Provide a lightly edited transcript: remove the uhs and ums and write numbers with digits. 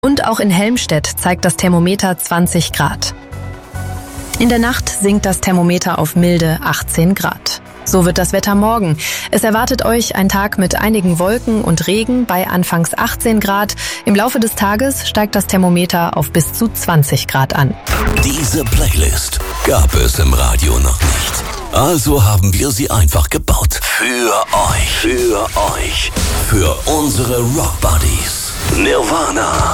Und auch in Helmstedt zeigt das Thermometer 20 Grad. In der Nacht sinkt das Thermometer auf milde 18 Grad. So wird das Wetter morgen. Es erwartet euch ein Tag mit einigen Wolken und Regen bei anfangs 18 Grad. Im Laufe des Tages steigt das Thermometer auf bis zu 20 Grad an. Diese Playlist gab es im Radio noch nicht. Also haben wir sie einfach gebaut. Für euch. Für unsere Rock Buddies. Nirvana.